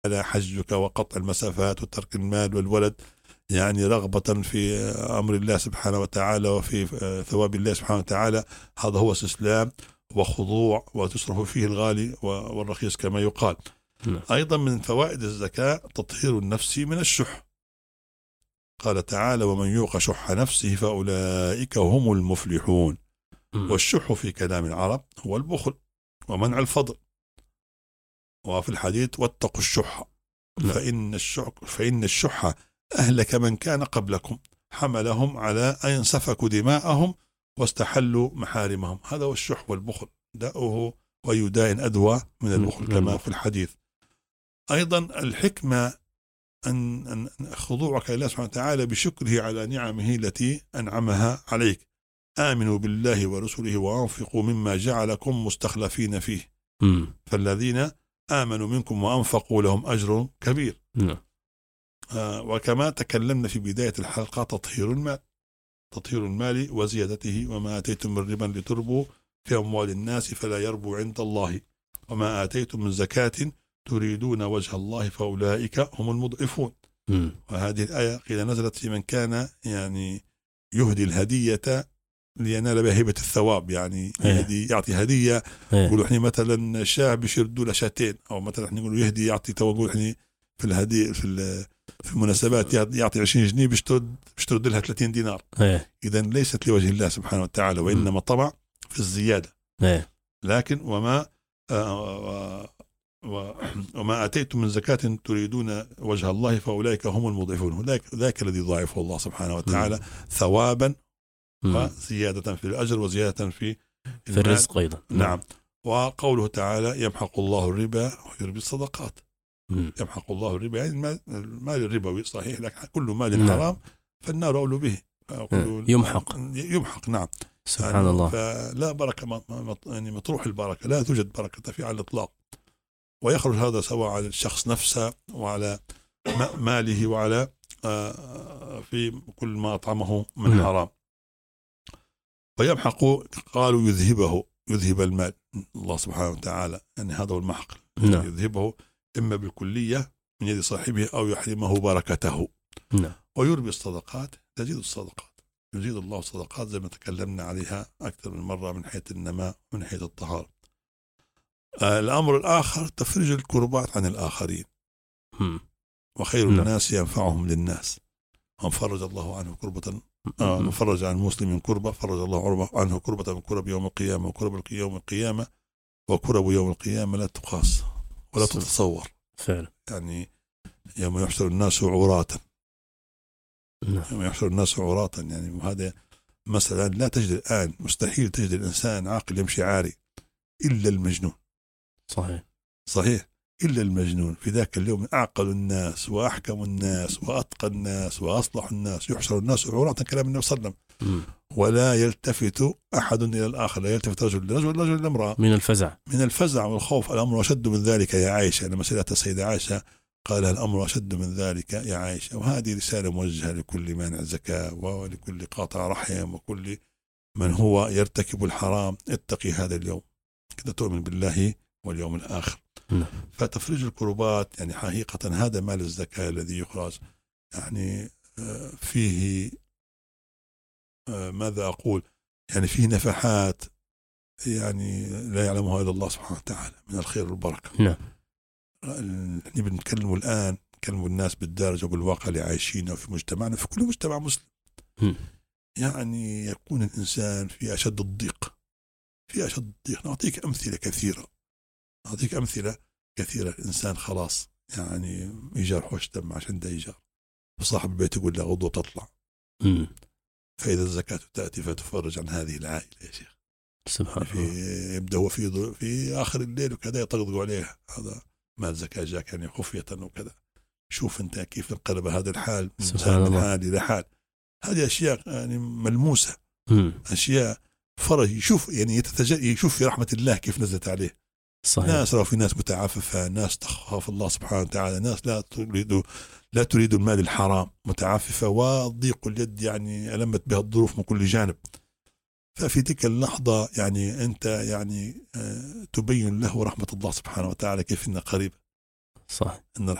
على حجك وقطع المسافات وترك المال والولد، يعني رغبة في أمر الله سبحانه وتعالى وفي ثواب الله سبحانه وتعالى. هذا هو استسلام وخضوع، وتصرف فيه الغالي والرخيص كما يقال. أيضا من فوائد الزكاة تطهير النفس من الشح. قال تعالى: ومن يوق شح نفسه فأولئك هم المفلحون. والشح في كلام العرب هو البخل ومنع الفضل. وفي الحديث: واتقوا الشح فإن الشح أهلك من كان قبلكم، حملهم على أن سفكوا دماءهم واستحلوا محارمهم. هذا هو الشح والبخل، داؤه وأي داء أدوى من البخل كما في الحديث. أيضا الحكمة أن خضوعك لله سبحانه وتعالى بشكره على نعمه التي أنعمها عليك. آمنوا بالله ورسله وأنفقوا مما جعلكم مستخلفين فيه، فالذين آمنوا منكم وأنفقوا لهم أجر كبير. وكما تكلمنا في بداية الحلقة: تطهير المال وزيادته. وما آتيتم من ربا لتربوا في أموال الناس فلا يربو عند الله، وما آتيتم من زكاة تريدون وجه الله فأولئك هم المضعفون. وهذه الآية قيل نزلت في من كان يعني يهدي الهدية لينال بها هبة الثواب، يعني يعطي هدية. يقولوا احنا مثلا شاه بيشردوا له شاتين، او مثلا احنا نقول يهدي يعطي توقول احنا في الهدية في المناسبات يعطي 20 جنيه بيشترد لها 30 دينار. اذا ليست لوجه الله سبحانه وتعالى، وانما طمع في الزيادة. لكن وما آتيتم من زكاة تريدون وجه الله فأولئك هم المضعفون. ذاك الذي ضاعفه الله سبحانه وتعالى ثوابا وزيادة في الأجر وزيادة في الرزق أيضا. نعم. وقوله تعالى: يمحق الله الربا ويربي الصدقات. يمحق الله الربا يعني المال الربوي صحيح، لكن كل مال حرام فالنار أولو به. يمحق. نعم. سبحان يعني الله. فلا بركة، يعني مطروح البركة، لا توجد بركة فيه على الإطلاق. ويخرج هذا سواء على الشخص نفسه وعلى ماله وعلى في كل ما أطعمه من حرام. ويمحق قالوا يذهب المال الله سبحانه وتعالى، يعني هذا هو المحق. يذهبه إما بالكلية من يد صاحبه أو يحرمه بركته. ويربي الصدقات، تزيد الصدقات، يزيد الله الصدقات زي ما تكلمنا عليها أكثر من مرة من حيث النماء ومن حيث الطهارة. الأمر الآخر تفريج الكربات عن الآخرين. وخير الناس ينفعهم للناس. من فرج الله عنه كربة من فرج عن مسلم كربة فرج الله عنه كربة من كرب يوم القيامة. وكرب يوم القيامة وكرب يوم القيامة لا تقاس ولا تتصور فعلا. يعني يوم يحشر الناس عراة، يوم يحشر الناس عراة، يعني وهذا مثلا لا تجد الآن، مستحيل تجد الإنسان عاقل يمشي عاري إلا المجنون. صحيح إلا المجنون. في ذاك اليوم أعقل الناس وأحكم الناس وأتقى الناس وأصلح الناس يحشر الناس عراة، كلام النبي صلى الله عليه وسلم. ولا يلتفت أحد إلى الآخر، لا يلتفت رجل لرجل رجل لامرأة، من الفزع والخوف. الأمر أشد من ذلك يا عائشة. لما سألت السيدة عائشة قال: الأمر أشد من ذلك يا عائشة. وهذه رسالة موجهة لكل مانع زكاة ولكل قاطع رحم وكل من هو يرتكب الحرام: اتقي هذا اليوم كده تؤمن بالله واليوم الآخر. فتفريج الكربات يعني حقيقة هذا مال الزكاة الذي يخرج، يعني فيه ماذا أقول، يعني فيه نفحات يعني لا يعلمها إلا الله سبحانه وتعالى من الخير والبركة. نحن بنتكلم الآن، نتكلم الناس بالدارجة وبالواقع اللي عايشينه في مجتمعنا، في كل مجتمع مسلم. يعني يكون الإنسان في أشد الضيق، نعطيك أمثلة كثيرة. الإنسان خلاص يعني إيجار حوش دم عشان ده إيجار، وصاحب البيت يقول له غضوة تطلع. فإذا الزكاة تأتي فتفرج عن هذه العائلة يا شيخ. سبحان الله. يبدأ هو في آخر الليل وكذا يطقطقوا عليه: هذا مال زكاة جاك يعني خفية وكذا. شوف أنت كيف انقلب هذا الحال من حال إلى حال. هذه أشياء يعني ملموسة، أشياء فرج. يشوف يعني يشوف في رحمة الله كيف نزلت عليه. صحيح. ناس في ناس متعففة، ناس تخاف الله سبحانه وتعالى، ناس لا تريد المال الحرام، متعففة، وضيق اليد يعني ألمت بها الظروف من كل جانب. ففي تلك اللحظة يعني أنت يعني تبين له رحمة الله سبحانه وتعالى كيف إنها قريبة. صح. إن